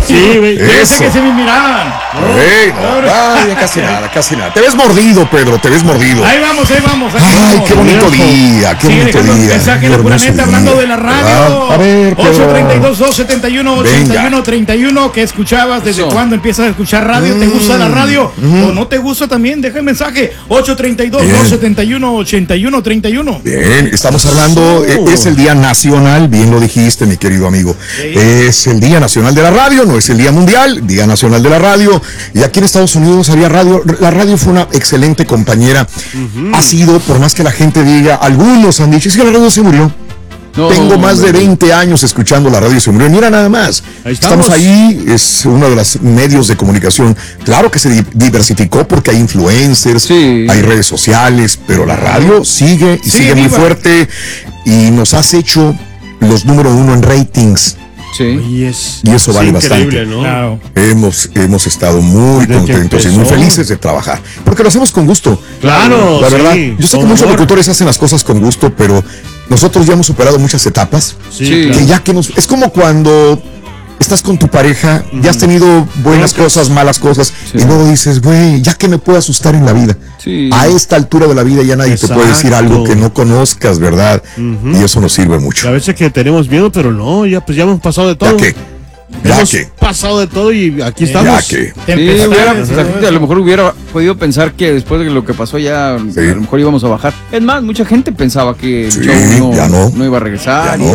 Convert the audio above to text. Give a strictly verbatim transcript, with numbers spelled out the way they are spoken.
Sí, güey. Eso. que se me miraban. Ey, no, ay, casi nada, casi nada. Te ves mordido, Pedro, te ves mordido. Ahí vamos, ahí vamos. Ahí Ay, vamos. qué bonito día, qué Sigue bonito dejando día. mensaje de Qué pura hermoso neta día, hablando de la radio. ¿verdad? A ver, Pedro. ocho treinta y dos, dos setenta y uno, ochenta y uno treinta y uno. ¿Qué escuchabas? ¿Desde Eso. cuándo empiezas a escuchar radio? ¿Te gusta la radio? ¿O no te gusta también? Deja el mensaje. ocho treinta y dos, dos setenta y uno, ochenta y uno treinta y uno. Bien, estamos hablando, eh, es el Día Nacional, bien lo dijiste, mi querido amigo. Sí. Es el Día Nacional de la Radio, no es el Día Mundial, Día Nacional de la Radio. Y aquí en Estados Unidos había radio. La radio fue una excelente compañera. Ha sido, por más que la gente diga, algunos han dicho, es que la radio se murió. No, Tengo más de hombre. veinte años escuchando la radio y se murió. Mira nada más. Ahí estamos. ahí, es uno de los medios de comunicación. Claro que se di- diversificó porque hay influencers, Sí. hay redes sociales, pero la radio sigue y Sí, sigue muy viva. fuerte y nos has hecho los número uno en ratings. Sí. Y es, Y eso es vale increíble, bastante. ¿no? Claro. Hemos, hemos estado muy Desde que contentos y muy empezó. felices de trabajar, porque lo hacemos con gusto. Claro, La verdad, sí, yo sé que con muchos amor. locutores hacen las cosas con gusto, pero nosotros ya hemos superado muchas etapas. Sí, Sí. claro. Que ya que nos, es como cuando estás con tu pareja, ya has tenido buenas Creo que- cosas, malas cosas, Sí. y luego dices, güey, ya que me puedo asustar en la vida. Sí. A esta altura de la vida ya nadie te puede decir Exacto. algo que no conozcas, ¿verdad? Y eso nos sirve mucho. A veces que tenemos miedo, pero no, ya pues ya hemos pasado de todo. Ya que, ya hemos que, pasado de todo y aquí ya estamos. que. Te Sí, empezaste hubiera- a- pues, la gente a lo mejor hubiera podido pensar que después de lo que pasó ya Sí. a lo mejor íbamos a bajar. Es más, mucha gente pensaba que el Sí, show no, ya no. no iba a regresar. Ya y no.